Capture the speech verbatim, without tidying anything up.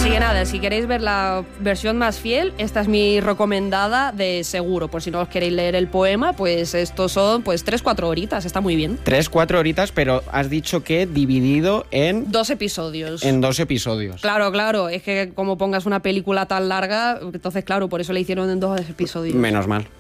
Así que nada, si queréis ver la versión más fiel, esta es mi recomendada de seguro. Por si no os queréis leer el poema, pues estos son pues tres, cuatro horitas, está muy bien. Tres, cuatro horitas, pero has dicho que dividido en... Dos episodios. En dos episodios. Claro, claro, es que como pongas una película tan larga, entonces claro, por eso le hicieron en dos episodios. Menos mal.